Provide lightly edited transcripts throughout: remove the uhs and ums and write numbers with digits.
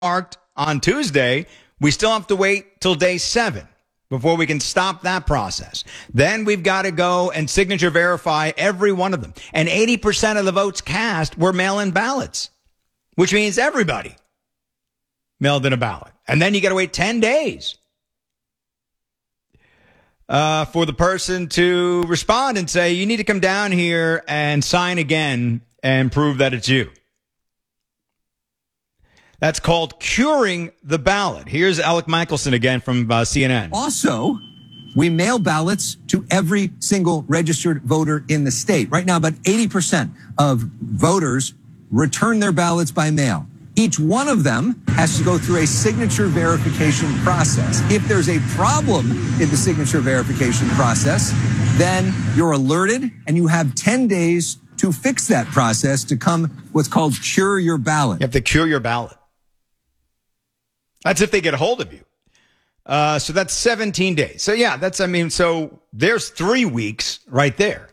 marked on Tuesday, we still have to wait till day 7 before we can stop that process. Then we've got to go and signature verify every one of them. And 80% of the votes cast were mail-in ballots, which means everybody mailed in a ballot. And then you got to wait 10 days for the person to respond and say, you need to come down here and sign again and prove that it's you. That's called curing the ballot. Here's Alec Michelson again from CNN. Also, we mail ballots to every single registered voter in the state. Right now, about 80% of voters return their ballots by mail. Each one of them has to go through a signature verification process. If there's a problem in the signature verification process, then you're alerted and you have 10 days to fix that process to come what's called cure your ballot. You have to cure your ballot. That's if they get a hold of you. So that's 17 days. So yeah, so there's 3 weeks right there.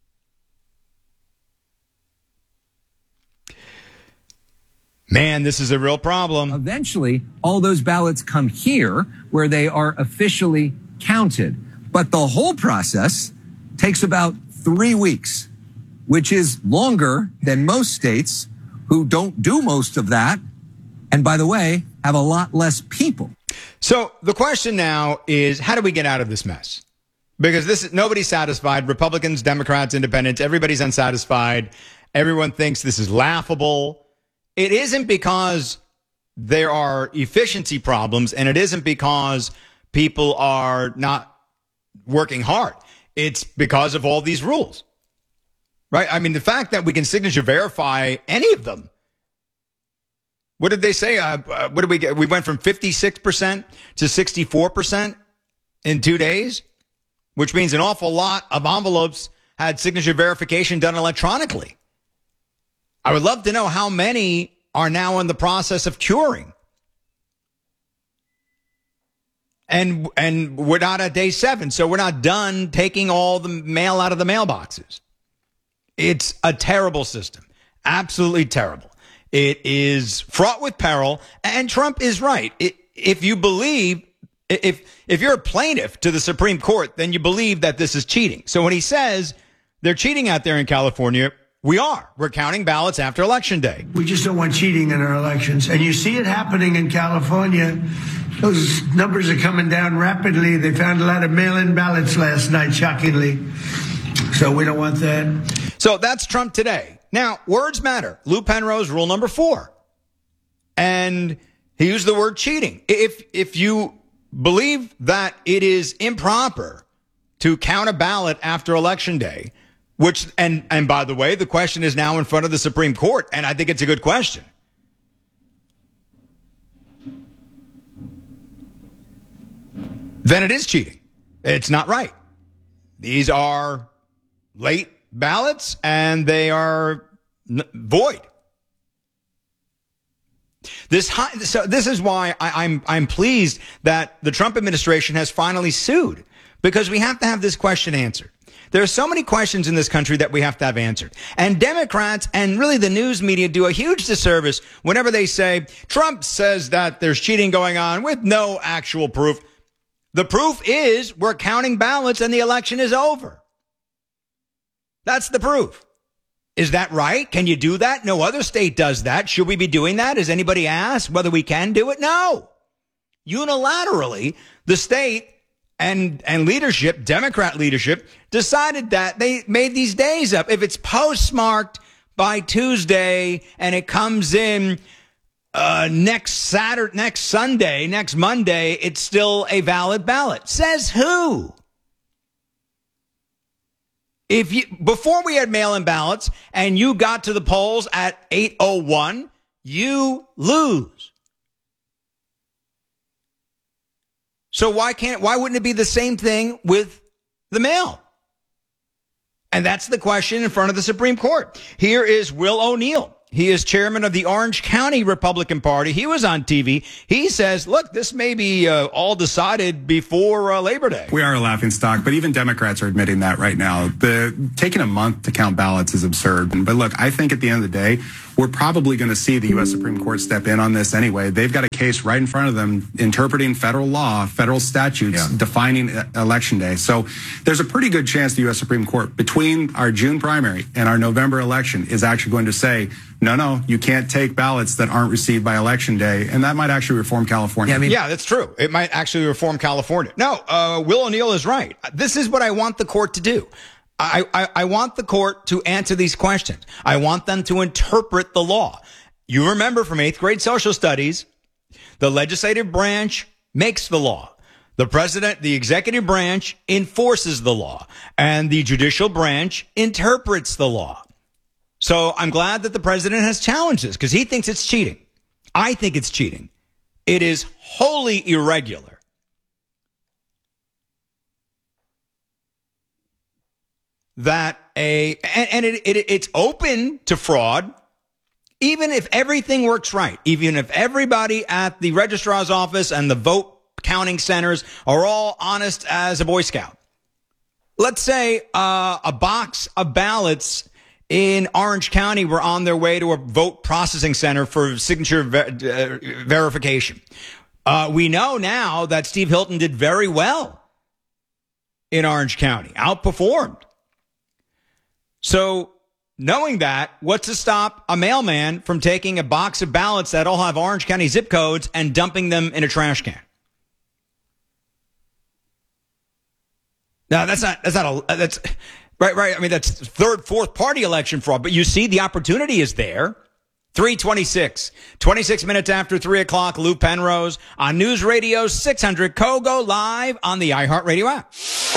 Man, this is a real problem. Eventually, all those ballots come here where they are officially counted. But the whole process takes about 3 weeks, which is longer than most states who don't do most of that. And by the way, have a lot less people. So the question now is, how do we get out of this mess? Because nobody's satisfied. Republicans, Democrats, Independents, everybody's unsatisfied. Everyone thinks this is laughable. It isn't because there are efficiency problems, and it isn't because people are not working hard. It's because of all these rules, right? I mean, the fact that we can signature verify any of them. What did they say? What did we get? We went from 56% to 64% in 2 days, which means an awful lot of envelopes had signature verification done electronically. I would love to know how many are now in the process of curing. And we're not at day 7, so we're not done taking all the mail out of the mailboxes. It's a terrible system. Absolutely terrible. It is fraught with peril, and Trump is right. If you believe, if you're a plaintiff to the Supreme Court, then you believe that this is cheating. So when he says they're cheating out there in California, we're counting ballots after Election Day. We just don't want cheating in our elections. And you see it happening in California. Those numbers are coming down rapidly. They found a lot of mail-in ballots last night, shockingly. So we don't want that. So that's Trump today. Now, words matter. Lou Penrose, rule number 4. And he used the word cheating. If you believe that it is improper to count a ballot after Election Day, which, and by the way, the question is now in front of the Supreme Court, and I think it's a good question. Then it is cheating. It's not right. These are late ballots, and they are void. So this is why I'm pleased that the Trump administration has finally sued, because we have to have this question answered. There are so many questions in this country that we have to have answered. And Democrats and really the news media do a huge disservice whenever they say Trump says that there's cheating going on with no actual proof. The proof is we're counting ballots and the election is over. That's the proof. Is that right? Can you do that? No other state does that. Should we be doing that? Has anybody asked whether we can do it? No. Unilaterally, the state and leadership, Democrat leadership, decided that they made these days up. If it's postmarked by Tuesday and it comes in next Sunday, next Monday, it's still a valid ballot. Says who? Before we had mail-in ballots and you got to the polls at 8:01, you lose. So why wouldn't it be the same thing with the mail? And that's the question in front of the Supreme Court. Here is Will O'Neill. He is chairman of the Orange County Republican Party. He was on TV. He says, look, this may be all decided before Labor Day. We are a laughingstock, but even Democrats are admitting that right now. Taking a month to count ballots is absurd. But look, I think at the end of the day, we're probably going to see the U.S. Supreme Court step in on this anyway. They've got a case right in front of them interpreting federal law, federal statutes, defining election day. So there's a pretty good chance the U.S. Supreme Court, between our June primary and our November election, is actually going to say, no, you can't take ballots that aren't received by election day. And that might actually reform California. Yeah, that's true. It might actually reform California. No, Will O'Neill is right. This is what I want the court to do. I want the court to answer these questions. I want them to interpret the law. You remember from 8th grade social studies, the legislative branch makes the law. The president, the executive branch, enforces the law. And the judicial branch interprets the law. So I'm glad that the president has challenged this because he thinks it's cheating. I think it's cheating. It is wholly irregular. It's open to fraud, even if everything works right, even if everybody at the registrar's office and the vote counting centers are all honest as a Boy Scout. Let's say a box of ballots in Orange County were on their way to a vote processing center for signature verification. We know now that Steve Hilton did very well in Orange County, outperformed. So knowing that, what's to stop a mailman from taking a box of ballots that all have Orange County zip codes and dumping them in a trash can? Now, that's right. I mean, that's third, fourth party election fraud, but you see the opportunity is there. 3:26, 26 minutes after 3 o'clock, Lou Penrose on News Radio 600 Kogo live on the iHeartRadio app.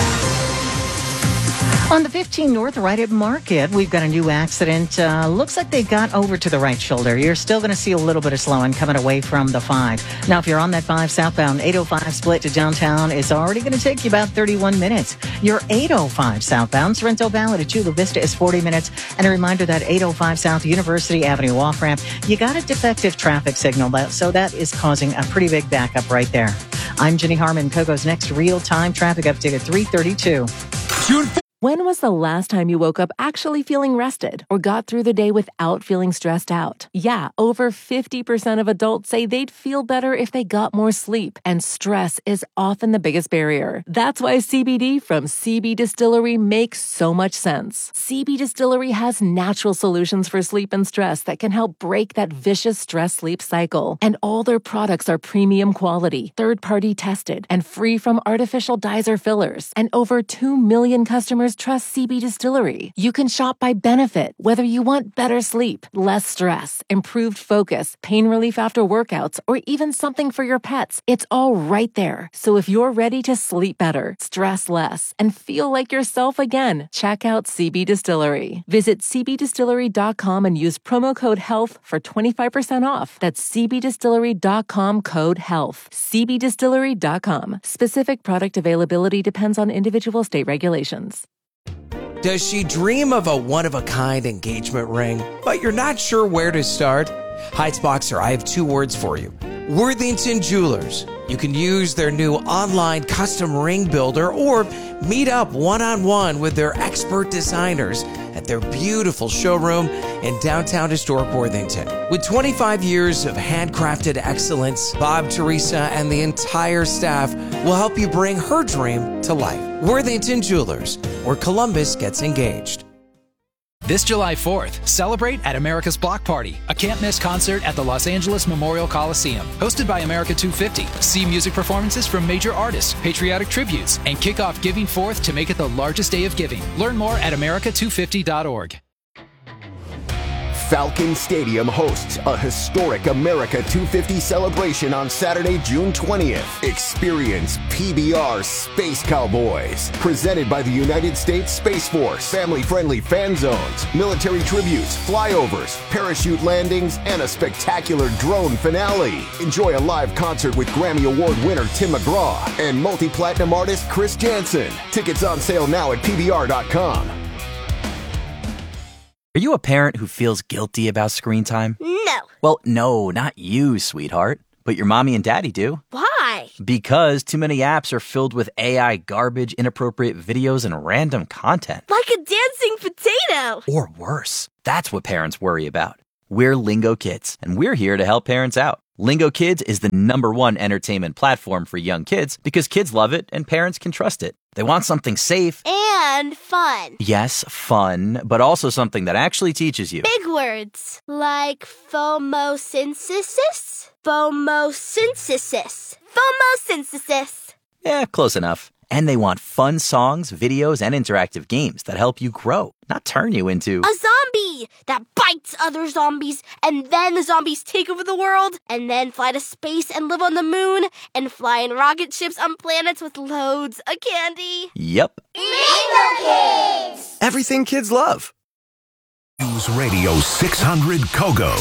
On the 15 North, right at Market, we've got a new accident. Looks like they got over to the right shoulder. You're still going to see a little bit of slowing coming away from the 5. Now, if you're on that 5 southbound, 805 split to downtown, it's already going to take you about 31 minutes. Your 805 southbound, Sorrento Valley to Chula Vista is 40 minutes. And a reminder that 805 South University Avenue off-ramp, you got a defective traffic signal, so that is causing a pretty big backup right there. I'm Jenny Harmon, Kogo's next real-time traffic update at 3:32. When was the last time you woke up actually feeling rested or got through the day without feeling stressed out? Yeah, over 50% of adults say they'd feel better if they got more sleep, and stress is often the biggest barrier. That's why CBD from CB Distillery makes so much sense. CB Distillery has natural solutions for sleep and stress that can help break that vicious stress-sleep cycle. And all their products are premium quality, third-party tested, and free from artificial dyes or fillers. And over 2 million customers trust CB Distillery. You can shop by benefit, whether you want better sleep, less stress, improved focus, pain relief after workouts, or even something for your pets. It's all right there. So if you're ready to sleep better, stress less, and feel like yourself again, check out CB Distillery. Visit cbdistillery.com and use promo code HEALTH for 25% off. That's cbdistillery.com code HEALTH. cbdistillery.com. Specific product availability depends on individual state regulations. Does she dream of a one-of-a-kind engagement ring, but you're not sure where to start? Heights I have 2 words for you. Worthington Jewelers. You can use their new online custom ring builder or meet up one-on-one with their expert designers at their beautiful showroom in downtown historic Worthington. With 25 years of handcrafted excellence, Bob, Teresa, and the entire staff will help you bring her dream to life. Worthington Jewelers, where Columbus gets engaged. This July 4th, celebrate at America's Block Party, a can't-miss concert at the Los Angeles Memorial Coliseum. Hosted by America 250, see music performances from major artists, patriotic tributes, and kick off Giving Forth to make it the largest day of giving. Learn more at america250.org. Falcon Stadium hosts a historic America 250 celebration on Saturday, June 20th. Experience PBR Space Cowboys, presented by the United States Space Force. Family-friendly fan zones, military tributes, flyovers, parachute landings, and a spectacular drone finale. Enjoy a live concert with Grammy Award winner Tim McGraw and multi-platinum artist Chris Jansen. Tickets on sale now at PBR.com. Are you a parent who feels guilty about screen time? No. Well, no, not you, sweetheart. But your mommy and daddy do. Why? Because too many apps are filled with AI garbage, inappropriate videos, and random content. Like a dancing potato. Or worse. That's what parents worry about. We're Lingo Kids, and we're here to help parents out. Lingo Kids is the #1 entertainment platform for young kids because kids love it and parents can trust it. They want something safe and fun. Yes, fun, but also something that actually teaches you. Big words like phomosynthesis. Phomosynthesis. Phomosynthesis. Yeah, close enough. And they want fun songs, videos, and interactive games that help you grow, not turn you into a zombie that bites other zombies, and then the zombies take over the world, and then fly to space and live on the moon, and fly in rocket ships on planets with loads of candy. Yep. Lingo Kids! Everything kids love. News Radio 600 Kogo.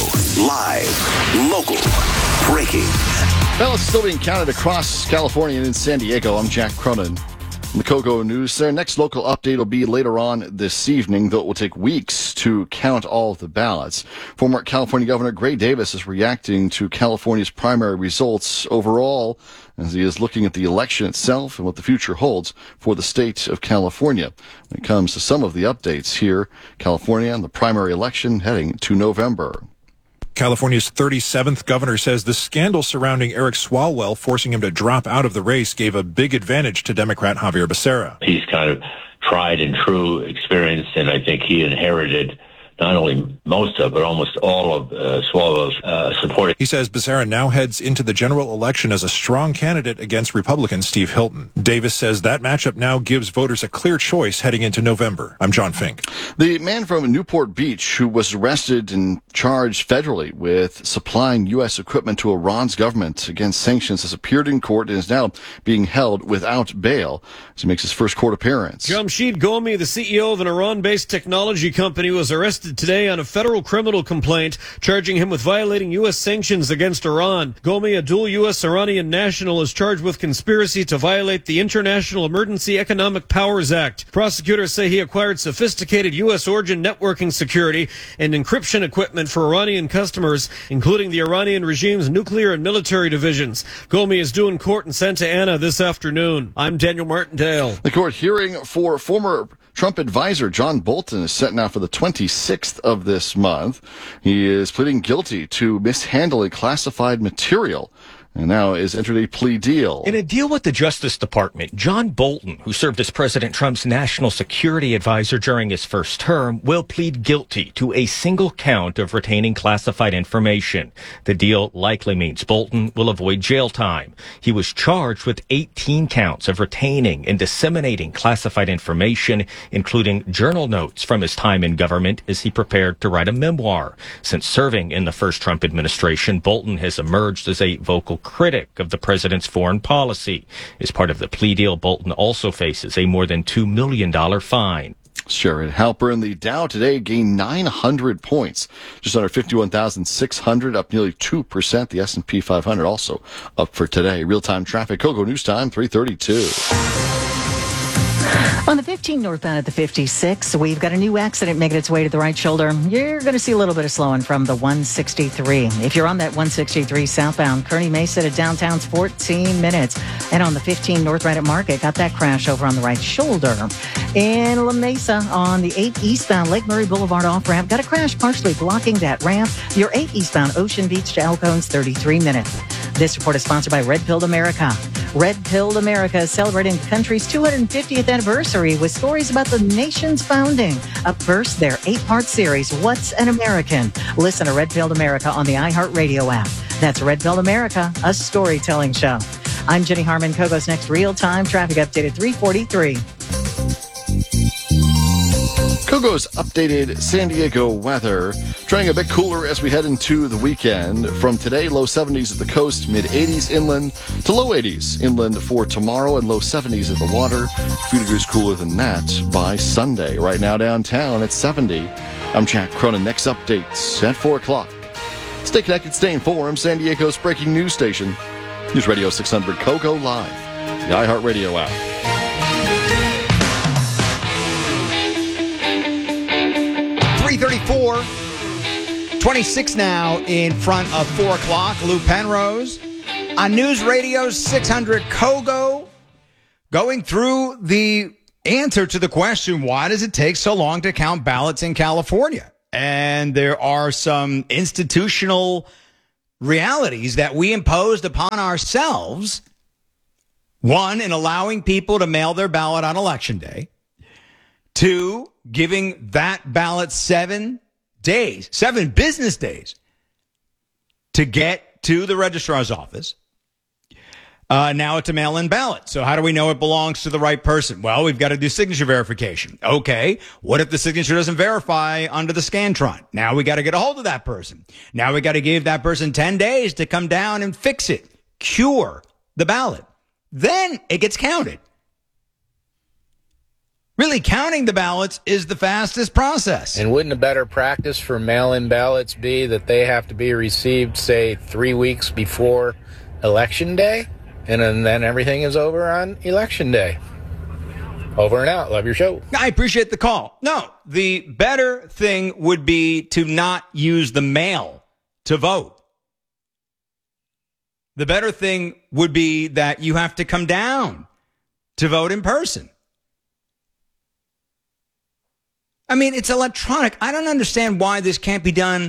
Live, local, breaking. Ballots still being counted across California and in San Diego. I'm Jack Cronin. In the Kogo News, their next local update will be later on this evening, though it will take weeks to count all of the ballots. Former California Governor Gray Davis is reacting to California's primary results overall, as he is looking at the election itself and what the future holds for the state of California. When it comes to some of the updates here, California and the primary election heading to November. California's 37th governor says the scandal surrounding Eric Swalwell forcing him to drop out of the race gave a big advantage to Democrat Javier Becerra. He's kind of tried and true experience, and I think he inherited not only most of, but almost all of Swalwell's support. He says Becerra now heads into the general election as a strong candidate against Republican Steve Hilton. Davis says that matchup now gives voters a clear choice heading into November. I'm John Fink. The man from Newport Beach who was arrested and charged federally with supplying U.S. equipment to Iran's government against sanctions has appeared in court and is now being held without bail as he makes his first court appearance. Jamshid Ghomi, the CEO of an Iran-based technology company, was arrested today on a federal criminal complaint charging him with violating U.S. sanctions against Iran. Ghomi, a dual U.S.-Iranian national, is charged with conspiracy to violate the International Emergency Economic Powers Act. Prosecutors say he acquired sophisticated U.S.-origin networking security and encryption equipment for Iranian customers, including the Iranian regime's nuclear and military divisions. Ghomi is due in court in Santa Ana this afternoon. I'm Daniel Martindale. The court hearing for former Trump advisor John Bolton is set now for the 26th of this month. He is pleading guilty to mishandling classified material and now is entered a plea deal. In a deal with the Justice Department, John Bolton, who served as President Trump's national security advisor during his first term, will plead guilty to a single count of retaining classified information. The deal likely means Bolton will avoid jail time. He was charged with 18 counts of retaining and disseminating classified information, including journal notes from his time in government as he prepared to write a memoir. Since serving in the first Trump administration, Bolton has emerged as a vocal critic of the president's foreign policy. As part of the plea deal, Bolton also faces a more than $2 million fine. Sherrod Halpern, the Dow today gained 900 points, just under 51,600, up nearly 2%. The S&P 500 also up for today. Real-time traffic, Kogo News Time, 3:32. On the 15 northbound at the 56, we've got a new accident making its way to the right shoulder. You're going to see a little bit of slowing from the 163. If you're on that 163 southbound, Kearney Mesa to downtown's 14 minutes. And on the 15 north right at Market, got that crash over on the right shoulder. In La Mesa on the 8 eastbound Lake Murray Boulevard off-ramp, got a crash partially blocking that ramp. Your 8 eastbound Ocean Beach to El Cones, 33 minutes. This report is sponsored by Red Pilled America. Red Pilled America is celebrating the country's 250th anniversary with stories about the nation's founding. Up first, their 8-part series, What's an American? Listen to Red Pilled America on the iHeartRadio app. That's Red Pilled America, a storytelling show. I'm Jenny Harmon. Kogo's next real-time traffic update at 3:43. Kogo's updated San Diego weather, turning a bit cooler as we head into the weekend. From today, low 70s at the coast, mid 80s inland to low 80s inland for tomorrow, and low 70s at the water. A few degrees cooler than that by Sunday. Right now downtown at 70. I'm Jack Cronin. Next updates at 4 o'clock. Stay connected, stay informed. San Diego's breaking news station. News Radio 600 Kogo Live. The iHeartRadio app. 3:34, 26 now in front of 4 o'clock. Lou Penrose on News Radio 600 Kogo, going through the answer to the question, why does it take so long to count ballots in California? and there are some institutional realities that we imposed upon ourselves. One, in allowing people to mail their ballot on Election Day. Two, giving that ballot 7 business days to get to the registrar's office. Now it's a mail-in ballot. So how do we know it belongs to the right person? Well, we've got to do signature verification. Okay, what if the signature doesn't verify under the Scantron? Now we got to get a hold of that person. Now we got to give that person 10 days to come down and fix it, cure the ballot. Then it gets counted. Really, counting the ballots is the fastest process. And wouldn't a better practice for mail-in ballots be that they have to be received, say, 3 weeks before Election Day? And then everything is over on Election Day. Over and out. Love your show. I appreciate the call. No, the better thing would be to not use the mail to vote. The better thing would be that you have to come down to vote in person. I mean, it's electronic. I don't understand why this can't be done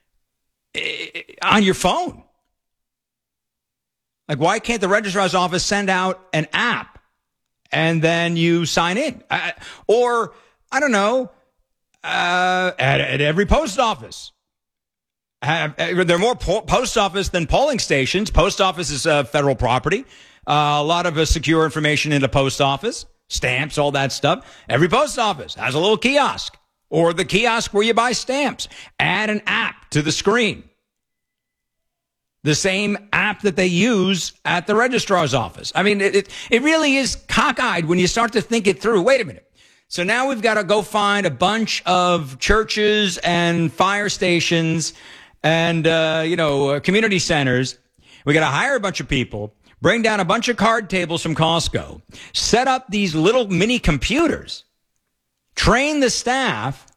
on your phone. Like, why can't the registrar's office send out an app and then you sign in? Or, I don't know, at every post office. There are more post office than polling stations. Post office is federal property. A lot of secure information in the post office, stamps, all that stuff. Every post office has a little kiosk or the kiosk where you buy stamps. Add an app to the screen. The same app that they use at the registrar's office. I mean, it really is cockeyed when you start to think it through. Wait a minute. So now we've got to go find a bunch of churches and fire stations and, community centers. We got to hire a bunch of people, bring down a bunch of card tables from Costco, set up these little mini computers, train the staff,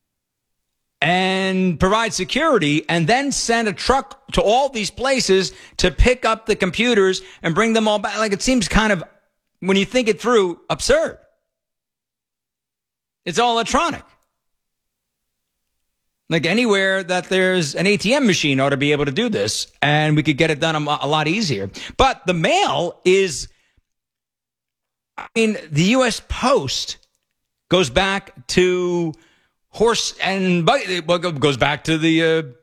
and provide security, and then send a truck to all these places to pick up the computers and bring them all back. Like, it seems kind of, when you think it through, absurd. It's all electronic. Like, anywhere that there's an ATM machine ought to be able to do this, and we could get it done a lot easier. But the mail is, the U.S. Post goes back to horse and buggy. It goes back to the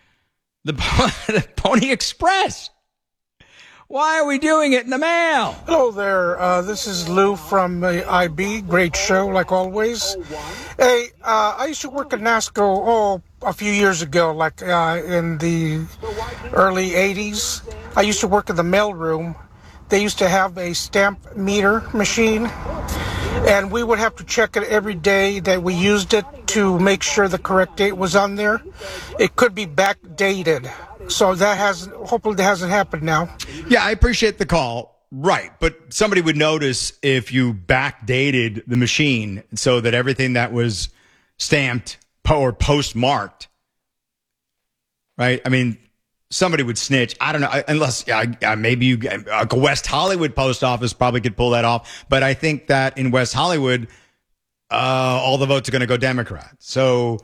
Pony Express. Why are we doing it in the mail? Hello there. This is Lou from IB. Great show, like always. Hey, I used to work at NASCO, a few years ago, like in the early 80s. I used to work in the mailroom. They used to have a stamp meter machine, and we would have to check it every day that we used it to make sure the correct date was on there. It could be backdated. So hopefully that hasn't happened now. Yeah, I appreciate the call. Right. But somebody would notice if you backdated the machine so that everything that was stamped or postmarked, right? I mean, somebody would snitch. I don't know, unless maybe a West Hollywood post office probably could pull that off. But I think that in West Hollywood, all the votes are going to go Democrat. So,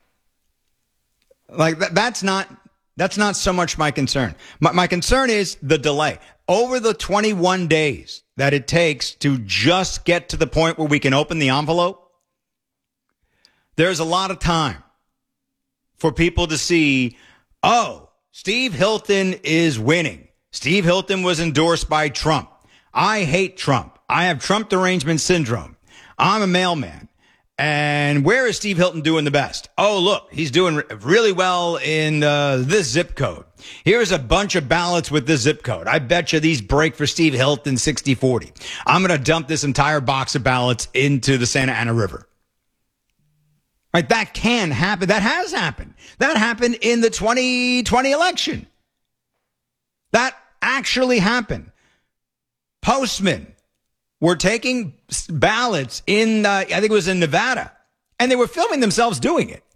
like, that's not so much my concern. My concern is the delay. Over the 21 days that it takes to just get to the point where we can open the envelope, there's a lot of time for people to see, oh, Steve Hilton is winning. Steve Hilton was endorsed by Trump. I hate Trump. I have Trump derangement syndrome. I'm a mailman. And where is Steve Hilton doing the best? Oh, look, he's doing really well in this zip code. Here's a bunch of ballots with this zip code. I bet you these break for Steve Hilton 60-40. I'm going to dump this entire box of ballots into the Santa Ana River. Right? That can happen. That has happened. That happened in the 2020 election. That actually happened. Postmen were taking ballots in, I think it was in Nevada, and they were filming themselves doing it.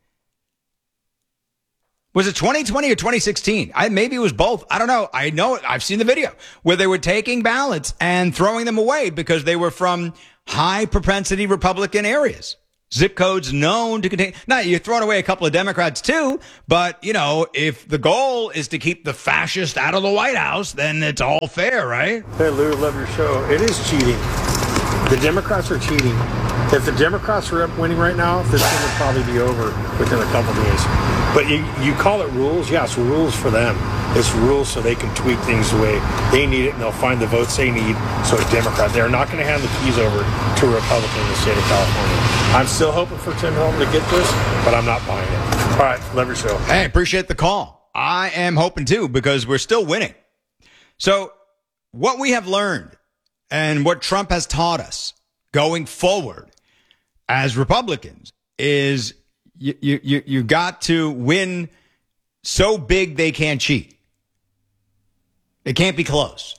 Was it 2020 or 2016? Maybe it was both. I don't know. I know it. I've seen the video where they were taking ballots and throwing them away because they were from high propensity Republican areas. Zip codes known to contain. Now, you're throwing away a couple of Democrats too, but, if the goal is to keep the fascist out of the White House, then it's all fair, right? Hey, Lou, love your show. It is cheating. The Democrats are cheating. If the Democrats were up winning right now, this thing would probably be over within a couple days. But you call it rules? Yeah, it's rules for them. It's rules so they can tweak things the way they need it, and they'll find the votes they need. So a Democrat, they're not going to hand the keys over to a Republican in the state of California. I'm still hoping for Tim Hilton to get this, but I'm not buying it. All right, love your show. Hey, appreciate the call. I am hoping too, because we're still winning. So what we have learned and what Trump has taught us going forward as Republicans is you got to win so big they can't cheat. It can't be close.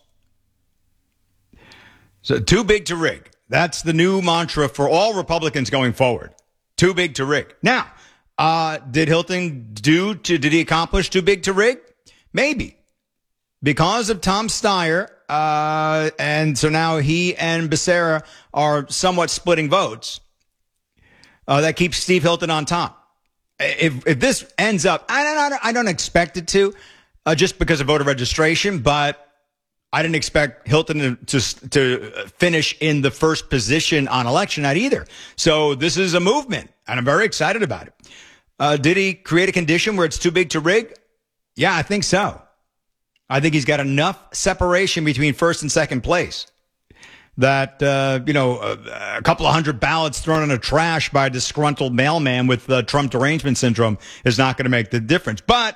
So too big to rig. That's the new mantra for all Republicans going forward. Too big to rig. Now, did he accomplish too big to rig? Maybe. Because of Tom Steyer, and so now he and Becerra are somewhat splitting votes. That keeps Steve Hilton on top. If this ends up, I don't expect it to, just because of voter registration, but I didn't expect Hilton to finish in the first position on election night either. So this is a movement, and I'm very excited about it. Did he create a condition where it's too big to rig? Yeah, I think so. I think he's got enough separation between first and second place that, a couple of hundred ballots thrown in the trash by a disgruntled mailman with Trump derangement syndrome is not going to make the difference. But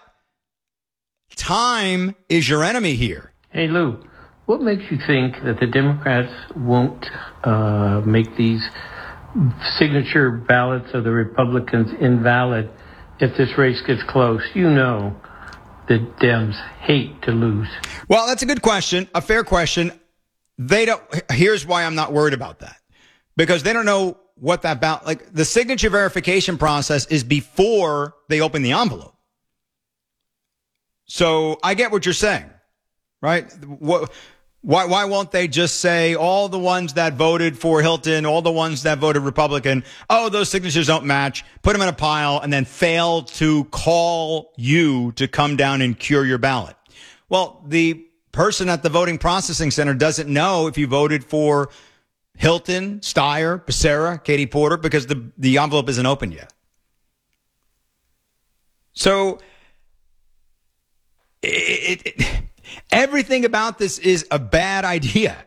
time is your enemy here. Hey, Lou, what makes you think that the Democrats won't make these signature ballots of the Republicans invalid if this race gets close? You know the Dems hate to lose. Well, that's a good question, a fair question. Here's why I'm not worried about that. Because they don't know what that ballot, like the signature verification process is before they open the envelope. So I get what you're saying, right? Why won't they just say all the ones that voted for Hilton, all the ones that voted Republican, oh, those signatures don't match, put them in a pile, and then fail to call you to come down and cure your ballot? Well, the person at the voting processing center doesn't know if you voted for Hilton, Steyer, Becerra, Katie Porter, because the envelope isn't open yet. So everything about this is a bad idea.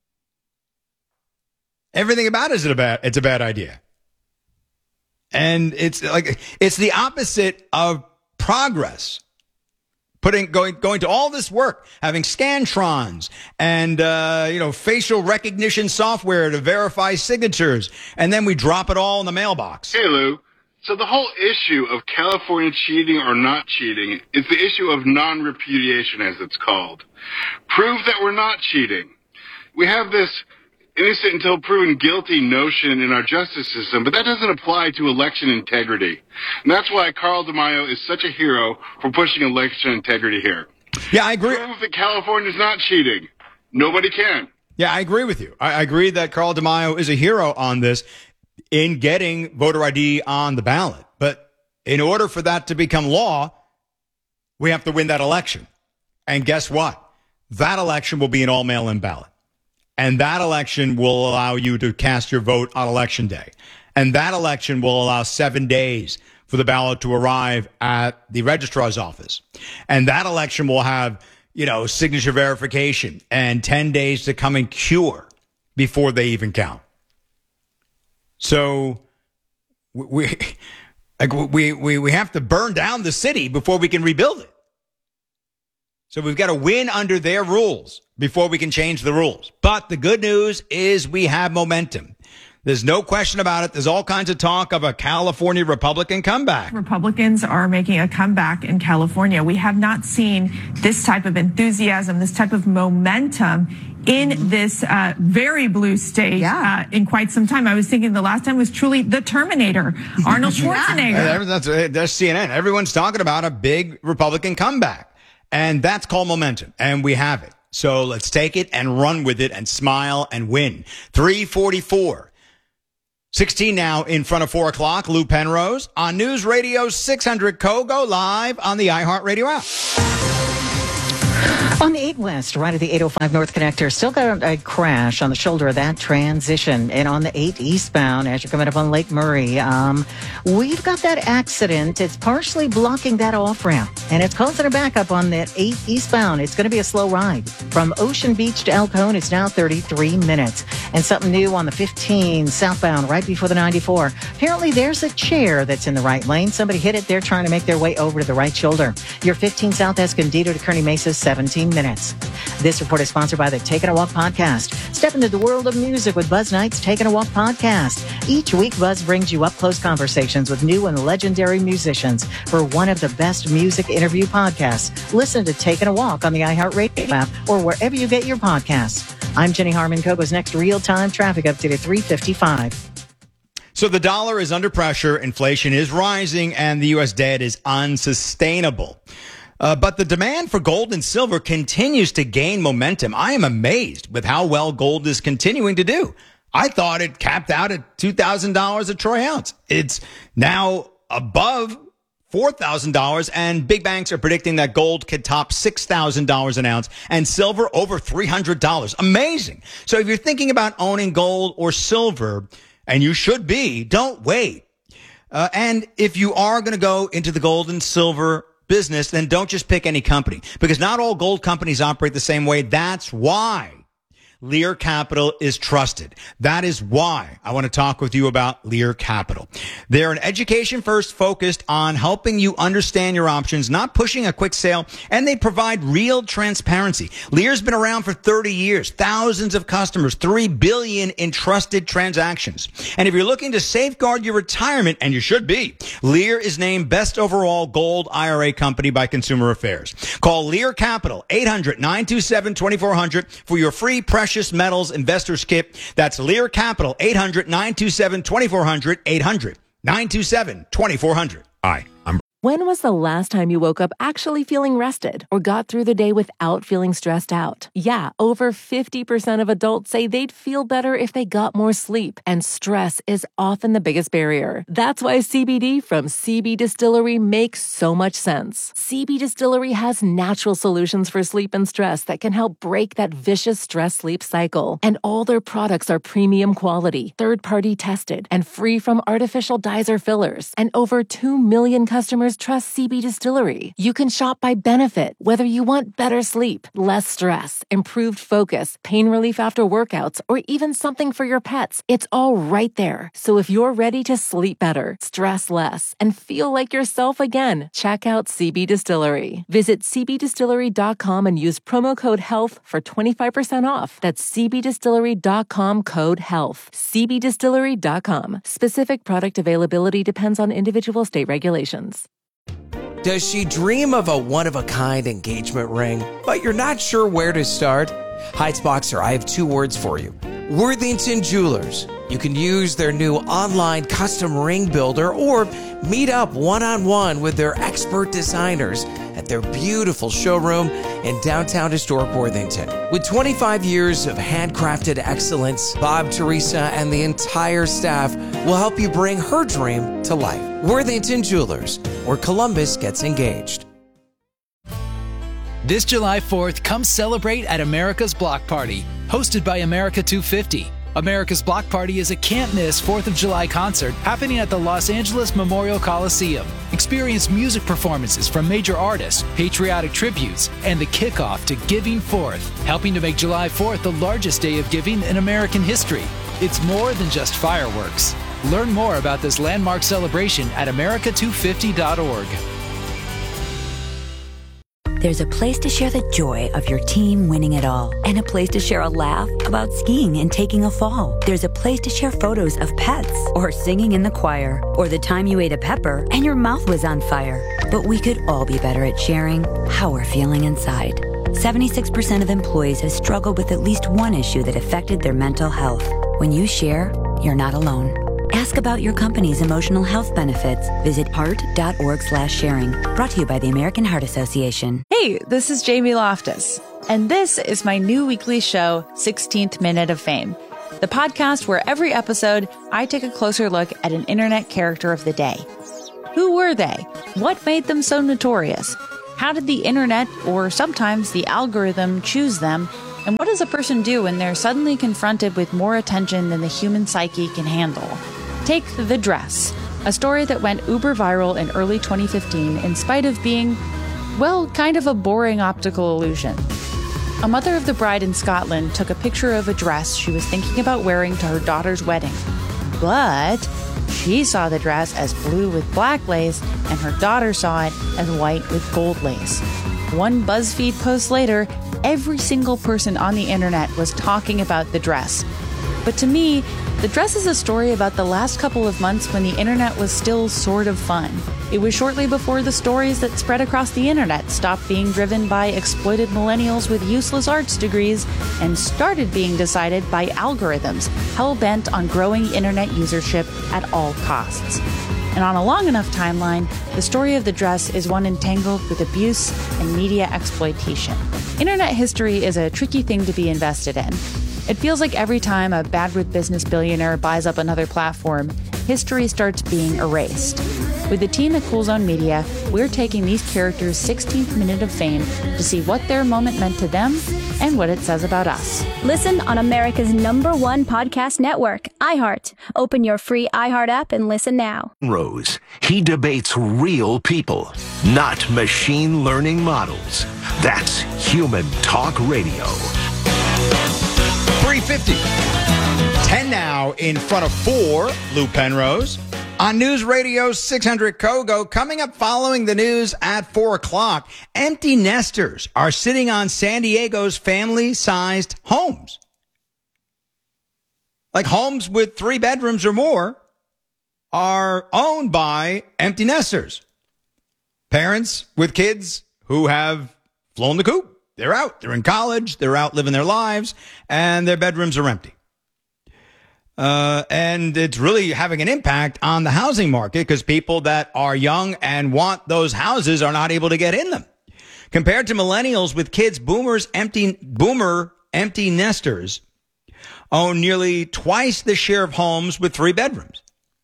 Everything about it is it's a bad idea. And it's the opposite of progress. Going to all this work, having Scantrons and, facial recognition software to verify signatures. And then we drop it all in the mailbox. Hey, Lou. So the whole issue of California cheating or not cheating is the issue of non-repudiation, as it's called. Prove that we're not cheating. We have this innocent until proven guilty notion in our justice system, but that doesn't apply to election integrity. And that's why Carl DeMaio is such a hero for pushing election integrity here. Yeah, I agree. Prove that California's not cheating. Nobody can. Yeah, I agree with you. I agree that Carl DeMaio is a hero on this in getting voter ID on the ballot. But in order for that to become law, we have to win that election. And guess what? That election will be an all mail-in ballot. And that election will allow you to cast your vote on election day. And that election will allow 7 days for the ballot to arrive at the registrar's office. And that election will have, signature verification and 10 days to come and cure before they even count. So we have to burn down the city before we can rebuild it. So we've got to win under their rules before we can change the rules. But the good news is we have momentum. There's no question about it. There's all kinds of talk of a California Republican comeback. Republicans are making a comeback in California. We have not seen this type of enthusiasm, this type of momentum in this very blue state in quite some time. I was thinking the last time was truly the Terminator, Arnold Schwarzenegger. That's CNN. Everyone's talking about a big Republican comeback. And that's called momentum. And we have it. So let's take it and run with it and smile and win. 344. 16 now in front of 4 o'clock. Lou Penrose on News Radio 600 Kogo, live on the iHeartRadio app. On the 8 West, right at the 805 North Connector, still got a crash on the shoulder of that transition. And on the 8 eastbound, as you're coming up on Lake Murray, we've got that accident. It's partially blocking that off-ramp, and it's causing a backup on that 8 eastbound. It's going to be a slow ride. From Ocean Beach to El Cajon, it's now 33 minutes. And something new on the 15 southbound, right before the 94. Apparently, there's a chair that's in the right lane. Somebody hit it. They're trying to make their way over to the right shoulder. Your 15 South Escondido to Kearney Mesa, 17 minutes. This report is sponsored by the Taking a Walk podcast. Step into the world of music with Buzz Knight's Taking a Walk podcast. Each week, Buzz brings you up-close conversations with new and legendary musicians for one of the best music interview podcasts. Listen to Taking a Walk on the iHeartRadio app or wherever you get your podcasts. I'm Jenny Harmon. Kogo's next real-time traffic update at 3:55. So the dollar is under pressure, inflation is rising, and the U.S. debt is unsustainable. But the demand for gold and silver continues to gain momentum. I am amazed with how well gold is continuing to do. I thought it capped out at $2,000 a troy ounce. It's now above $4,000, and big banks are predicting that gold could top $6,000 an ounce and silver over $300. Amazing. So if you're thinking about owning gold or silver, and you should be, don't wait. And if you are going to go into the gold and silver business, then don't just pick any company, because not all gold companies operate the same way. That's why Lear Capital is trusted. That is why I want to talk with you about Lear Capital. They're an education first focused on helping you understand your options, not pushing a quick sale, and they provide real transparency. Lear's been around for 30 years, thousands of customers, 3 billion in trusted transactions. And if you're looking to safeguard your retirement, and you should be, Lear is named best overall gold IRA company by Consumer Affairs. Call Lear Capital 800-927-2400 for your free precious metals investors kit. That's Lear Capital 800-927-2400 800-927-2400. Hi, I'm When was the last time you woke up actually feeling rested or got through the day without feeling stressed out? Yeah, over 50% of adults say they'd feel better if they got more sleep, and stress is often the biggest barrier. That's why CBD from CB Distillery makes so much sense. CB Distillery has natural solutions for sleep and stress that can help break that vicious stress-sleep cycle. And all their products are premium quality, third-party tested, and free from artificial dyes or fillers. And over 2 million customers trust CB Distillery. You can shop by benefit, whether you want better sleep, less stress, improved focus, pain relief after workouts, or even something for your pets. It's all right there. So if you're ready to sleep better, stress less, and feel like yourself again, check out CB Distillery. Visit cbdistillery.com and use promo code HEALTH for 25% off. That's cbdistillery.com, code HEALTH. cbdistillery.com. Specific product availability depends on individual state regulations. Does she dream of a one-of-a-kind engagement ring, but you're not sure where to start? Heights Boxer, I have 2 words for you. Worthington Jewelers. You can use their new online custom ring builder or meet up one-on-one with their expert designers at their beautiful showroom in downtown historic Worthington. With 25 years of handcrafted excellence, Bob, Teresa, and the entire staff will help you bring her dream to life. Worthington Jewelers, where Columbus gets engaged. This July 4th, come celebrate at America's Block Party, hosted by America 250. America's Block Party is a can't-miss 4th of July concert happening at the Los Angeles Memorial Coliseum. Experience music performances from major artists, patriotic tributes, and the kickoff to Giving Forth, helping to make July 4th the largest day of giving in American history. It's more than just fireworks. Learn more about this landmark celebration at america250.org. There's a place to share the joy of your team winning it all, and a place to share a laugh about skiing and taking a fall. There's a place to share photos of pets, or singing in the choir, or the time you ate a pepper and your mouth was on fire. But we could all be better at sharing how we're feeling inside. 76% of employees have struggled with at least one issue that affected their mental health. When you share, you're not alone. Ask about your company's emotional health benefits. Visit heart.org/sharing. Brought to you by the American Heart Association. Hey, this is Jamie Loftus, and this is my new weekly show, 16th Minute of Fame. the podcast where every episode I take a closer look at an internet character of the day. Who were they? What made them so notorious? How did the internet, or sometimes the algorithm, choose them? And what does a person do when they're suddenly confronted with more attention than the human psyche can handle? Take The Dress, a story that went uber viral in early 2015 in spite of being, well, kind of a boring optical illusion. A mother of the bride in Scotland took a picture of a dress she was thinking about wearing to her daughter's wedding. But she saw the dress as blue with black lace, and her daughter saw it as white with gold lace. One BuzzFeed post later, every single person on the internet was talking about the dress. But to me, the dress is a story about the last couple of months when the internet was still sort of fun. It was shortly before the stories that spread across the internet stopped being driven by exploited millennials with useless arts degrees and started being decided by algorithms hell-bent on growing internet usership at all costs. And on a long enough timeline, the story of the dress is one entangled with abuse and media exploitation. Internet history is a tricky thing to be invested in. It feels like every time a bad with business billionaire buys up another platform, history starts being erased. With the team at Cool Zone Media, we're taking these characters' 16th minute of fame to see what their moment meant to them and what it says about us. Listen on America's #1 podcast network, iHeart. Open your free iHeart app and listen now. Rose. He debates real people, not machine learning models. That's Human Talk Radio. 350. 10 now in front of 4, Lou Penrose. On News Radio 600 Kogo, coming up following the news at 4 o'clock, empty nesters are sitting on San Diego's family-sized homes. Like homes with 3 bedrooms or more are owned by empty nesters. Parents with kids who have flown the coop. They're out. They're in college. They're out living their lives, and their bedrooms are empty. And it's really having an impact on the housing market because people that are young and want those houses are not able to get in them. Compared to millennials with kids, boomer empty nesters own nearly twice the share of homes with 3 bedrooms.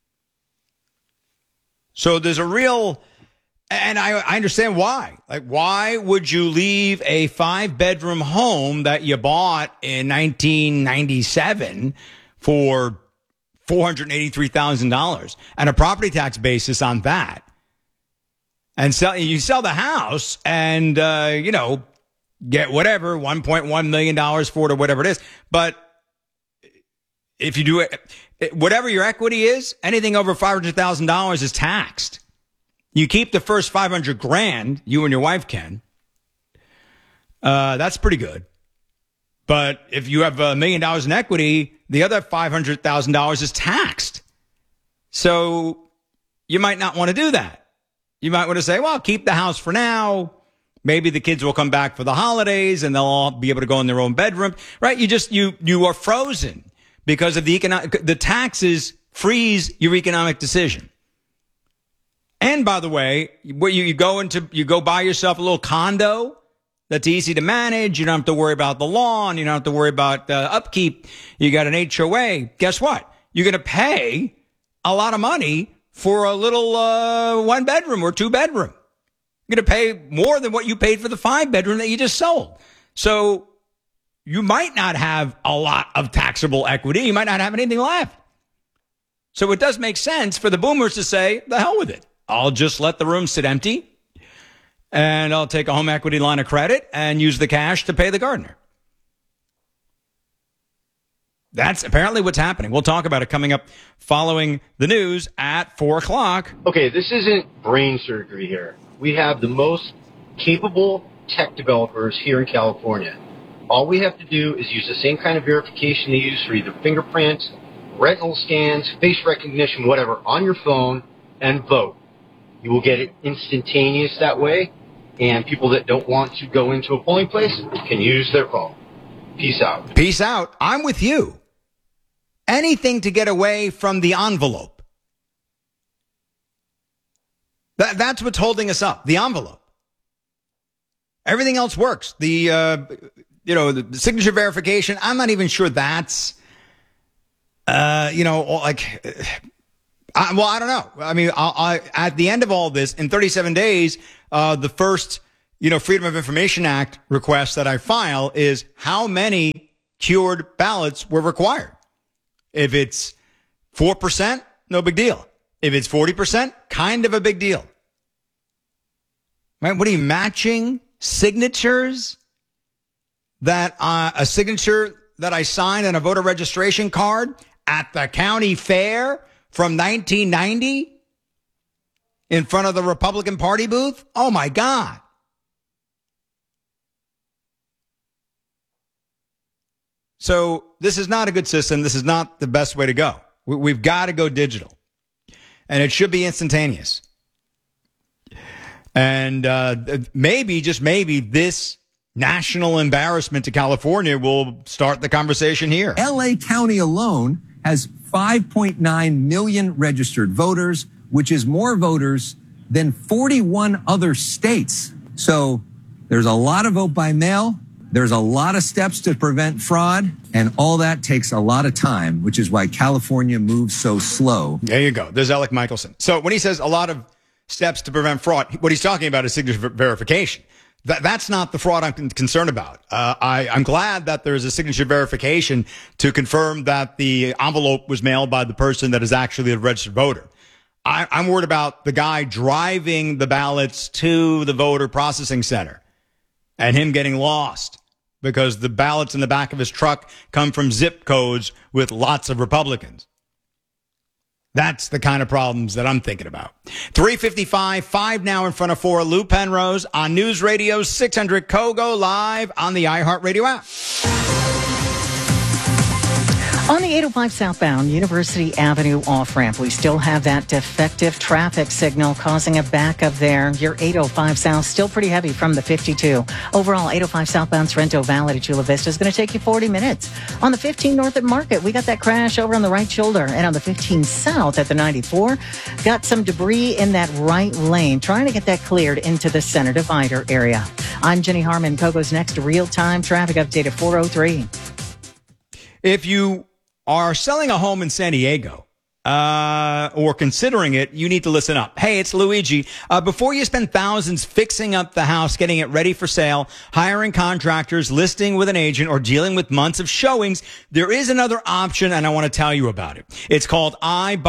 So there's a real, and I understand why. Like, why would you leave a 5-bedroom home that you bought in 1997 for $483,000 and a property tax basis on that, and you sell the house and get whatever $1.1 million for it or whatever it is. But if you do it, whatever your equity is, anything over $500,000 is taxed. You keep the first $500,000, you and your wife can. That's pretty good. But if you have $1 million in equity, the other $500,000 is taxed. So you might not want to do that. You might want to say, well, keep the house for now. Maybe the kids will come back for the holidays and they'll all be able to go in their own bedroom, right? You are frozen because of the taxes freeze your economic decision. And by the way, you go buy yourself a little condo that's easy to manage. You don't have to worry about the lawn. You don't have to worry about upkeep. You got an HOA. Guess what? You're going to pay a lot of money for a little 1-bedroom or 2-bedroom. You're going to pay more than what you paid for the 5-bedroom that you just sold. So you might not have a lot of taxable equity. You might not have anything left. So it does make sense for the boomers to say, the hell with it. I'll just let the room sit empty. And I'll take a home equity line of credit and use the cash to pay the gardener. That's apparently what's happening. We'll talk about it coming up following the news at 4 o'clock. Okay, this isn't brain surgery here. We have the most capable tech developers here in California. All we have to do is use the same kind of verification they use for either fingerprints, retinal scans, face recognition, whatever, on your phone and vote. You will get it instantaneous that way, and people that don't want to go into a polling place can use their phone. Peace out. Peace out. I'm with you. Anything to get away from the envelope. That's what's holding us up, the envelope. Everything else works. The signature verification, I'm not even sure that's I don't know. I mean, at the end of all this, in 37 days, the first, Freedom of Information Act request that I file is how many cured ballots were required. If it's 4%, no big deal. If it's 40%, kind of a big deal. Right? What are you matching signatures? That a signature that I signed on a voter registration card at the county fair from 1990 in front of the Republican Party booth? Oh my God. So this is not a good system. This is not the best way to go. We've got to go digital. And it should be instantaneous. And maybe, just maybe, this national embarrassment to California will start the conversation here. LA County alone has 5.9 million registered voters, which is more voters than 41 other states. So there's a lot of vote by mail. There's a lot of steps to prevent fraud, and all that takes a lot of time, which is why California moves so slow. There you go. There's Alec Michelson. So when he says a lot of steps to prevent fraud, what he's talking about is signature verification. That's not the fraud I'm concerned about. I'm glad that there's a signature verification to confirm that the envelope was mailed by the person that is actually a registered voter. I'm worried about the guy driving the ballots to the voter processing center and him getting lost because the ballots in the back of his truck come from zip codes with lots of Republicans. That's the kind of problems that I'm thinking about. 3:55, 5 now in front of 4. Lou Penrose on News Radio 600 Kogo, live on the iHeartRadio app. On the 805 southbound University Avenue off-ramp, we still have that defective traffic signal causing a backup there. Your 805 south still pretty heavy from the 52. Overall, 805 southbound Sorrento Valley to Chula Vista is going to take you 40 minutes. On the 15 north at Market, we got that crash over on the right shoulder. And on the 15 south at the 94, got some debris in that right lane, trying to get that cleared into the center divider area. I'm Jenny Harmon. Kogo's next real-time traffic update at 4:03. If you are selling a home in San Diego, or considering it, you need to listen up. Hey, it's Luigi. Before you spend thousands fixing up the house, getting it ready for sale, hiring contractors, listing with an agent, or dealing with months of showings, there is another option, and I want to tell you about it. It's called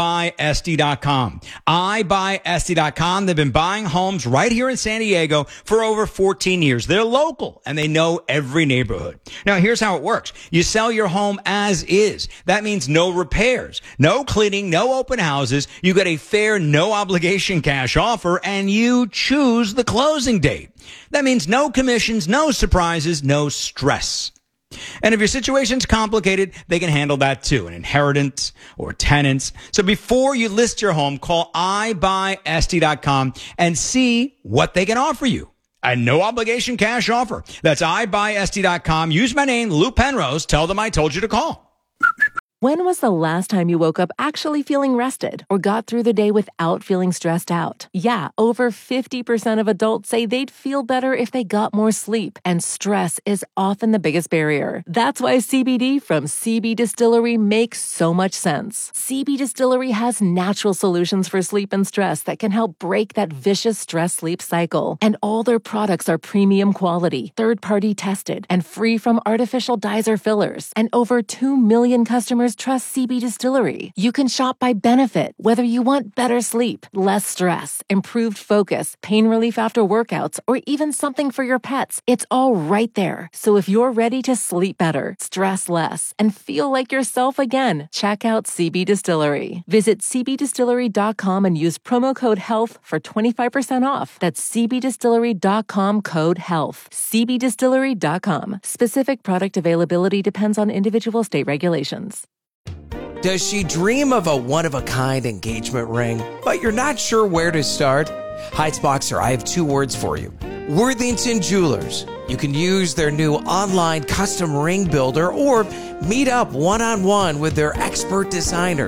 iBuySD.com. iBuySD.com. They've been buying homes right here in San Diego for over 14 years. They're local, and they know every neighborhood. Now, here's how it works. You sell your home as is. That means no repairs, no cleaning, no open houses. You get a fair, no obligation cash offer, and you choose the closing date. That means no commissions, no surprises, no stress. And if your situation's complicated, they can handle that too. An inheritance or tenants. So before you list your home, call iBuySD.com and see what they can offer you. A no obligation cash offer. That's iBuySD.com. Use my name, Lou Penrose. Tell them I told you to call. When was the last time you woke up actually feeling rested or got through the day without feeling stressed out? Yeah, over 50% of adults say they'd feel better if they got more sleep, and stress is often the biggest barrier. That's why CBD from CB Distillery makes so much sense. CB Distillery has natural solutions for sleep and stress that can help break that vicious stress-sleep cycle. And all their products are premium quality, third-party tested, and free from artificial dyes or fillers. And over 2 million customers trust CB Distillery. You can shop by benefit, whether you want better sleep, less stress, improved focus, pain relief after workouts, or even something for your pets. It's all right there. So if you're ready to sleep better, stress less, and feel like yourself again, check out CB Distillery. Visit cbdistillery.com and use promo code HEALTH for 25% off. That's cbdistillery.com, code HEALTH. cbdistillery.com. Specific product availability depends on individual state regulations. Does she dream of a one-of-a-kind engagement ring, but you're not sure where to start? Heights Boxer, I have 2 words for you. Worthington Jewelers. You can use their new online custom ring builder or meet up one-on-one with their expert designers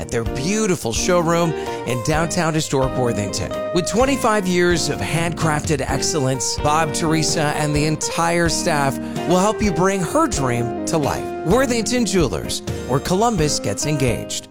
at their beautiful showroom in downtown historic Worthington. With 25 years of handcrafted excellence, Bob, Teresa, and the entire staff will help you bring her dream to life. Worthington Jewelers, where Columbus gets engaged.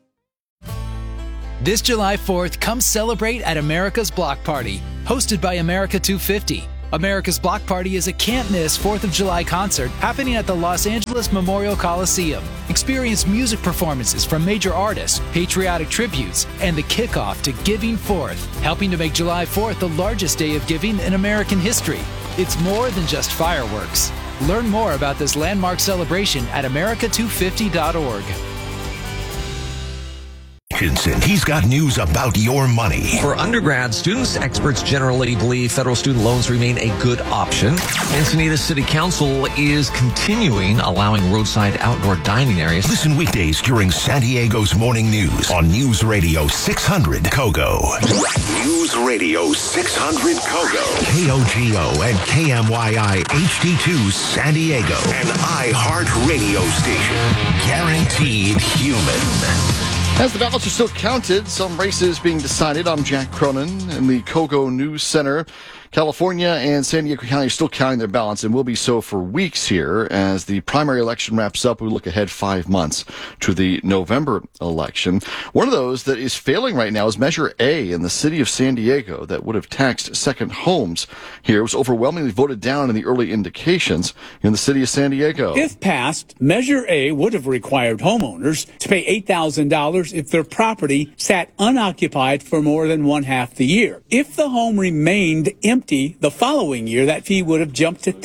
This July 4th, come celebrate at America's Block Party, hosted by America 250. America's Block Party is a can't-miss 4th of July concert happening at the Los Angeles Memorial Coliseum. Experience music performances from major artists, patriotic tributes, and the kickoff to Giving Forth, helping to make July 4th the largest day of giving in American history. It's more than just fireworks. Learn more about this landmark celebration at america250.org. He's got news about your money. For undergrad students, experts generally believe federal student loans remain a good option. Encinitas City Council is continuing allowing roadside outdoor dining areas. Listen weekdays during San Diego's morning news on News Radio 600 Kogo. News Radio 600 Kogo. KOGO and KMYI HD2 San Diego. An iHeart radio station. Guaranteed human. As the ballots are still counted, some races being decided. I'm Jack Cronin in the Kogo News Center. California and San Diego County are still counting their ballots and will be so for weeks here. As the primary election wraps up, we look ahead 5 months to the November election. One of those that is failing right now is Measure A in the city of San Diego that would have taxed second homes here. It was overwhelmingly voted down in the early indications in the city of San Diego. If passed, Measure A would have required homeowners to pay $8,000 if their property sat unoccupied for more than one half the year. If the home remained empty the following year, that fee would have jumped to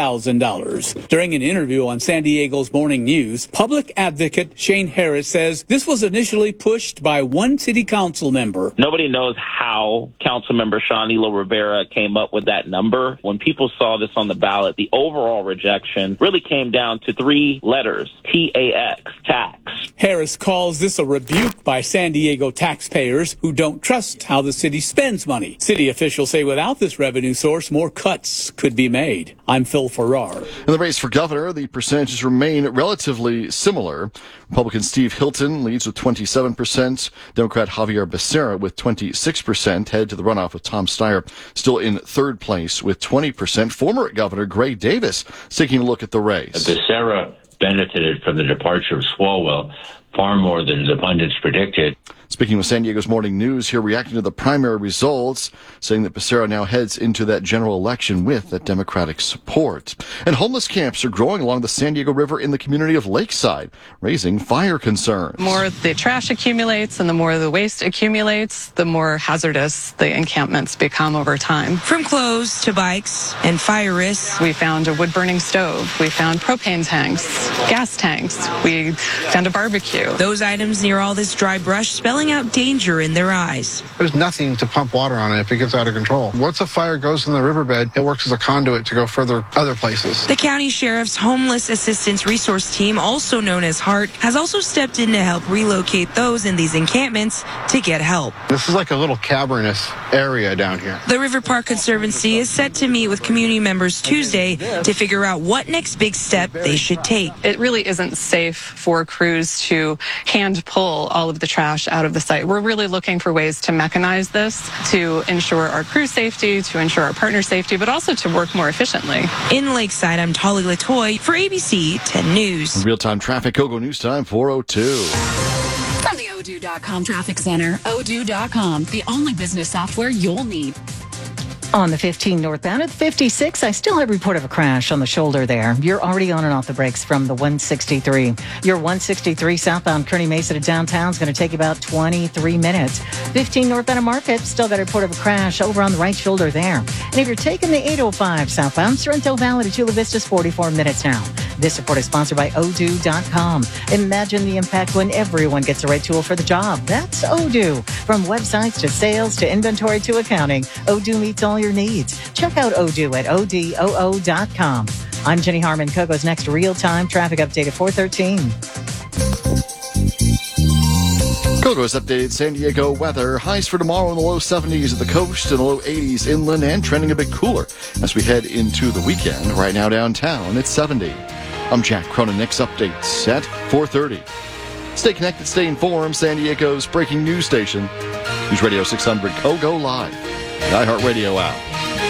$10,000. During an interview on San Diego's Morning News, public advocate Shane Harris says this was initially pushed by one city council member. Nobody knows how Councilmember Shawnilo Rivera came up with that number. When people saw this on the ballot, the overall rejection really came down to 3 letters, T-A-X, tax. Harris calls this a rebuke by San Diego taxpayers who don't trust how the city spends money. City officials say without this revenue source, more cuts could be made. I'm Phil Farrar. In the race for governor, the percentages remain relatively similar. Republican Steve Hilton leads with 27%. Democrat Javier Becerra with 26%. Head to the runoff with Tom Steyer still in third place with 20%. Former Governor Gray Davis taking a look at the race. Becerra benefited from the departure of Swalwell far more than the pundits predicted. Speaking with San Diego's Morning News here, reacting to the primary results, saying that Becerra now heads into that general election with that Democratic support. And homeless camps are growing along the San Diego River in the community of Lakeside, raising fire concerns. The more the trash accumulates and the more the waste accumulates, the more hazardous the encampments become over time. From clothes to bikes and fire risks. We found a wood-burning stove. We found propane tanks, gas tanks. We found a barbecue. Those items near all this dry brush spelling out danger in their eyes. There's nothing to pump water on it if it gets out of control. Once a fire goes in the riverbed, it works as a conduit to go further other places. The county sheriff's homeless assistance resource team, also known as HEART, has also stepped in to help relocate those in these encampments to get help. This is like a little cavernous area down here. The River Park Conservancy is set to meet with community members Tuesday to figure out what next big step they should take. It really isn't safe for crews to hand pull all of the trash out of the site. We're really looking for ways to mechanize this to ensure our crew safety, to ensure our partner safety, but also to work more efficiently. In Lakeside, I'm Tali Latoy for ABC 10 News. Real-time traffic, Kogo News Time, 4:02. From the Odoo.com Traffic Center, Odoo.com, the only business software you'll need. On the 15 northbound at 56, I still have a report of a crash on the shoulder there. You're already on and off the brakes from the 163. Your 163 southbound Kearny Mesa to downtown is going to take about 23 minutes. 15 northbound at Market, still got a report of a crash over on the right shoulder there. And if you're taking the 805 southbound, Sorrento Valley to Chula Vista's 44 minutes now. This report is sponsored by Odoo.com. Imagine the impact when everyone gets the right tool for the job. That's Odoo. From websites to sales to inventory to accounting, Odoo meets all your needs. Check out Odoo at odoo.com. I'm Jenny Harmon. Kogo's next real-time traffic update at 4:13. Kogo's updated San Diego weather. Highs for tomorrow in the low 70s at the coast and the low 80s inland and trending a bit cooler as we head into the weekend. Right now downtown, it's 70. I'm Jack Cronin. Next updates at 4:30. Stay connected, stay informed. San Diego's breaking news station. News Radio 600 KOGO Live. The iHeartRadio app.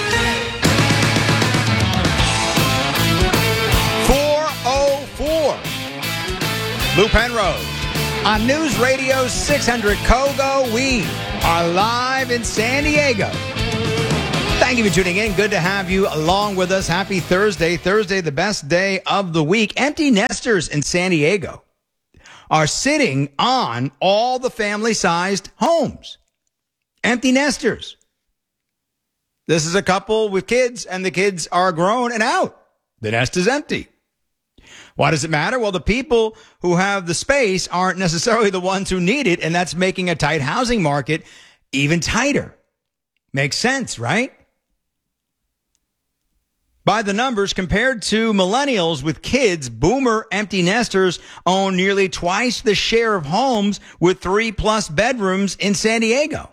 4:04. Lou Penrose. On News Radio 600 KOGO, we are live in San Diego. Thank you for tuning in. Good to have you along with us. Happy Thursday. Thursday, the best day of the week. Empty nesters in San Diego are sitting on all the family-sized homes. Empty nesters. This is a couple with kids, and the kids are grown and out. The nest is empty. Why does it matter? Well, the people who have the space aren't necessarily the ones who need it, and that's making a tight housing market even tighter. Makes sense, right? By the numbers, compared to millennials with kids, boomer empty nesters own nearly twice the share of homes with 3+ bedrooms in San Diego.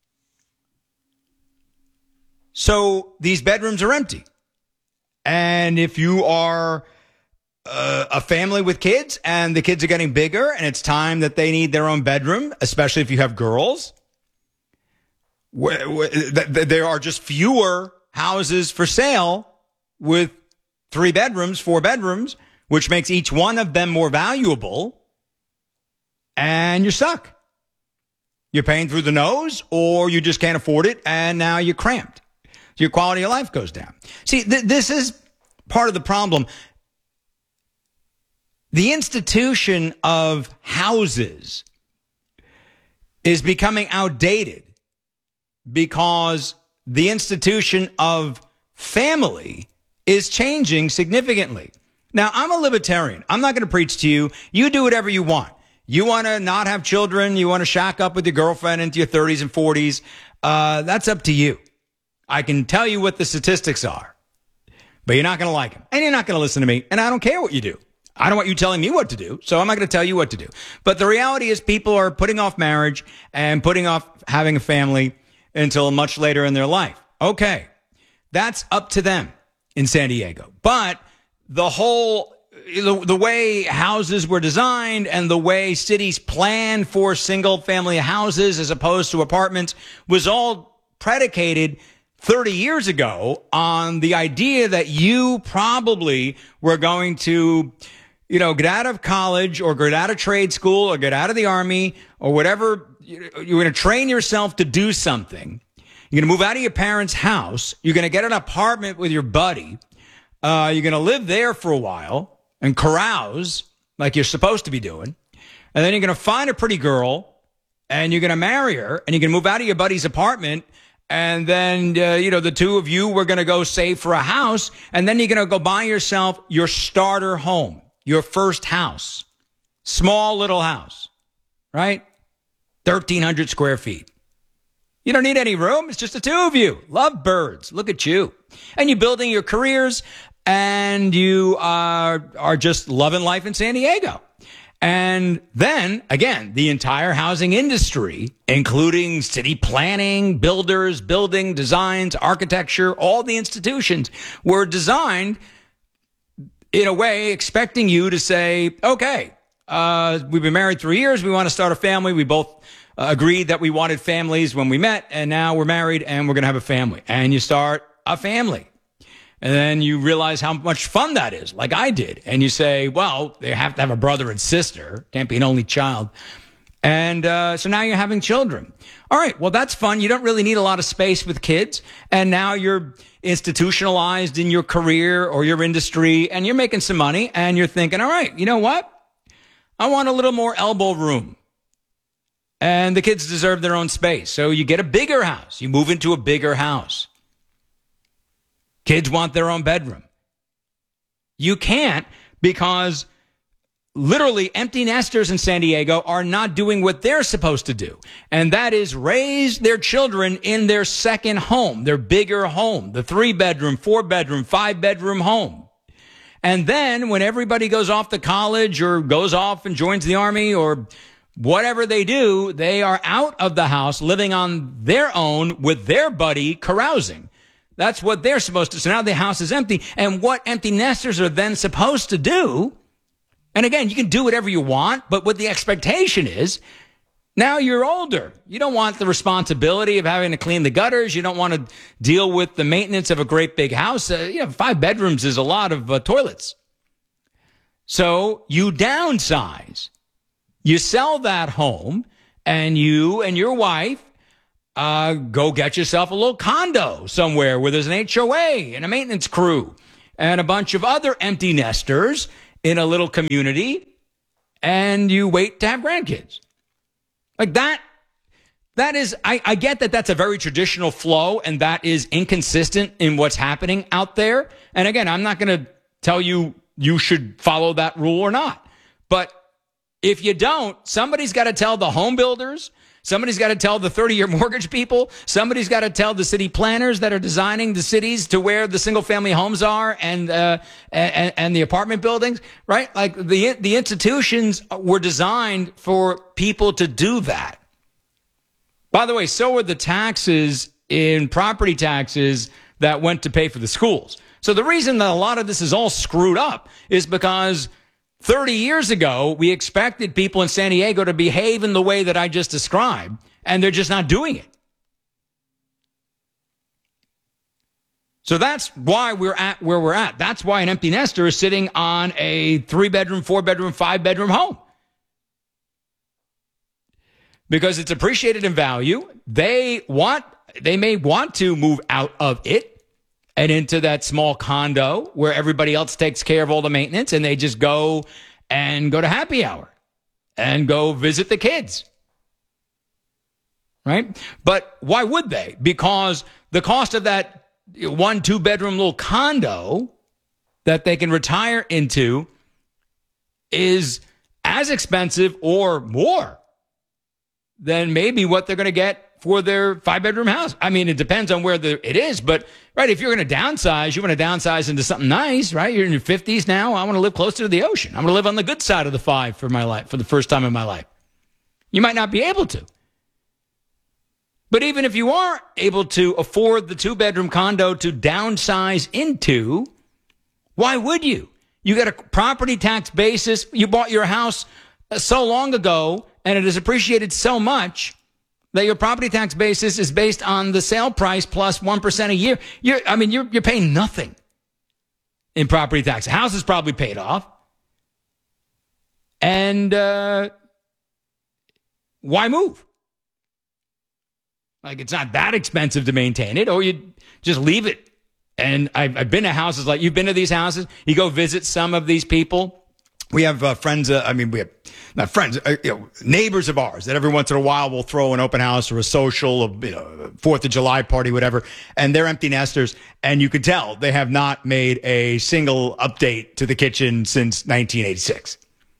So these bedrooms are empty. And if you are a family with kids and the kids are getting bigger and it's time that they need their own bedroom, especially if you have girls, there are just fewer houses for sale with 3 bedrooms, 4 bedrooms, which makes each one of them more valuable, and you're stuck. You're paying through the nose, or you just can't afford it, and now you're cramped. Your quality of life goes down. See, this is part of the problem. The institution of houses is becoming outdated because the institution of family is changing significantly. Now, I'm a libertarian. I'm not going to preach to you. You do whatever you want. You want to not have children. You want to shack up with your girlfriend into your 30s and 40s. That's up to you. I can tell you what the statistics are, but you're not going to like them. And you're not going to listen to me. And I don't care what you do. I don't want you telling me what to do, so I'm not going to tell you what to do. But the reality is people are putting off marriage and putting off having a family until much later in their life. Okay, that's up to them in San Diego. But the way houses were designed and the way cities planned for single-family houses as opposed to apartments was all predicated 30 years ago on the idea that you probably were going to get out of college or get out of trade school or get out of the army or whatever. You're going to train yourself to do something. You're going to move out of your parents' house. You're going to get an apartment with your buddy. You're going to live there for a while and carouse like you're supposed to be doing. And then you're going to find a pretty girl and you're going to marry her and you're going to move out of your buddy's apartment. And then, the two of you were going to go save for a house. And then you're going to go buy yourself your starter home. Your first house, small little house, right? 1,300 square feet. You don't need any room. It's just the two of you. Love birds. Look at you. And you're building your careers and you are just loving life in San Diego. And then, again, the entire housing industry, including city planning, builders, building, designs, architecture, all the institutions were designed in a way, expecting you to say, okay, we've been married 3 years. We want to start a family. We both agreed that we wanted families when we met, and now we're married and we're going to have a family. And you start a family. And then you realize how much fun that is, like I did. And you say, well, they have to have a brother and sister. Can't be an only child. And so now you're having children. All right, well, that's fun. You don't really need a lot of space with kids. And now you're institutionalized in your career or your industry, and you're making some money, and you're thinking, all right, you know what? I want a little more elbow room. And the kids deserve their own space. So you get a bigger house. You move into a bigger house. Kids want their own bedroom. You can't because literally empty nesters in San Diego are not doing what they're supposed to do. And that is raise their children in their second home, their bigger home, the 3-bedroom, 4-bedroom, 5-bedroom home. And then when everybody goes off to college or goes off and joins the army or whatever they do, they are out of the house living on their own with their buddy carousing. That's what they're supposed to. So now the house is empty. And what empty nesters are then supposed to do And again, you can do whatever you want, but what the expectation is, now you're older. You don't want the responsibility of having to clean the gutters. You don't want to deal with the maintenance of a great big house. 5 bedrooms is a lot of toilets. So you downsize. You sell that home, and you and your wife go get yourself a little condo somewhere where there's an HOA and a maintenance crew and a bunch of other empty nesters in a little community, and you wait to have grandkids. Like that is, I get that that's a very traditional flow, and that is inconsistent in what's happening out there. And again, I'm not going to tell you should follow that rule or not. But if you don't, somebody's got to tell the home builders, somebody's got to tell the 30-year mortgage people, somebody's got to tell the city planners that are designing the cities to where the single-family homes are and the apartment buildings, right? Like the institutions were designed for people to do that. By the way, so were the taxes in property taxes that went to pay for the schools. So the reason that a lot of this is all screwed up is because 30 years ago, we expected people in San Diego to behave in the way that I just described, and they're just not doing it. So that's why we're at where we're at. That's why an empty nester is sitting on a 3-bedroom, 4-bedroom, 5-bedroom home. Because it's appreciated in value. They may want to move out of it and into that small condo where everybody else takes care of all the maintenance, and they just go to happy hour and go visit the kids. Right? But why would they? Because the cost of that 1-2-bedroom little condo that they can retire into is as expensive or more than maybe what they're going to get for their 5-bedroom house. I mean, it depends on where it is, but right, if you're going to downsize, you want to downsize into something nice, right? You're in your 50s now. I want to live closer to the ocean. I'm going to live on the good side of the 5 for my life, for the first time in my life. You might not be able to. But even if you are able to afford the 2-bedroom condo to downsize into, why would you? You got a property tax basis. You bought your house so long ago, and it has appreciated so much that your property tax basis is based on the sale price plus 1% a year. You're paying nothing in property tax. The house is probably paid off. And why move? Like, it's not that expensive to maintain it, or you just leave it. And I've been to houses like, you've been to these houses, you go visit some of these people. We have friends, we have not friends, neighbors of ours that every once in a while will throw an open house or a social, 4th of July party, whatever, and they're empty nesters. And you could tell they have not made a single update to the kitchen since 1986.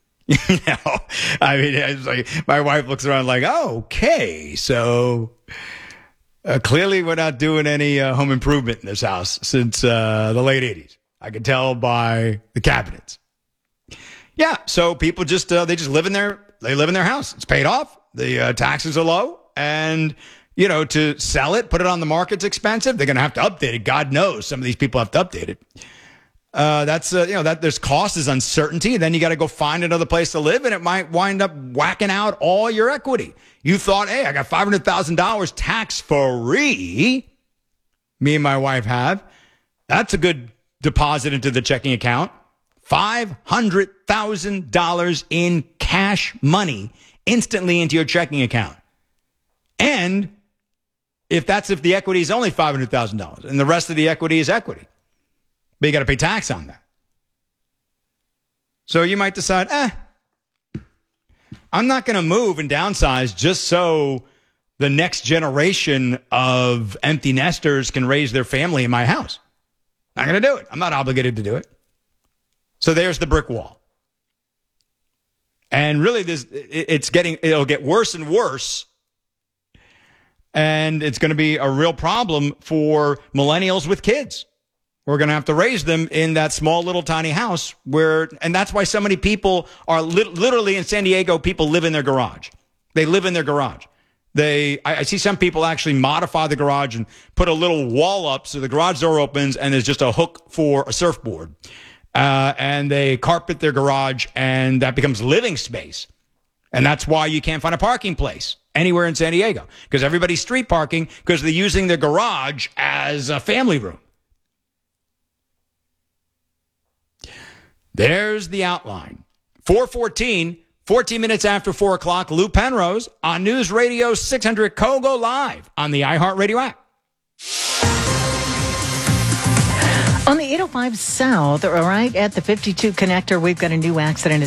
It's like, my wife looks around like, oh, okay, so clearly we're not doing any home improvement in this house since the late 80s. I could tell by the cabinets. Yeah, so people just they live in their house. It's paid off. The taxes are low, and to sell it, put it on the market's expensive. They're going to have to update it. God knows some of these people have to update it. That there's cost is uncertainty. Then you got to go find another place to live, and it might wind up whacking out all your equity. You thought, hey, I got $500,000 tax free. Me and my wife have. That's a good deposit into the checking account. $500,000 in cash money instantly into your checking account. And if the equity is only $500,000 and the rest of the equity is equity, but you got to pay tax on that. So you might decide, I'm not going to move and downsize just so the next generation of empty nesters can raise their family in my house. Not going to do it. I'm not obligated to do it. So there's the brick wall. And really, it'll get worse and worse. And it's going to be a real problem for millennials with kids. We're going to have to raise them in that small little tiny house and that's why so many people are literally in San Diego, people live in their garage. They live in their garage. I see some people actually modify the garage and put a little wall up so the garage door opens and there's just a hook for a surfboard. and they carpet their garage, and that becomes living space. And that's why you can't find a parking place anywhere in San Diego, because everybody's street parking because they're using their garage as a family room. There's the outline. 4:14, 14 minutes after 4 o'clock, Lou Penrose on News Radio 600 Kogo live on the iHeartRadio app. On the 805 South, right at the 52 connector, we've got a new accident.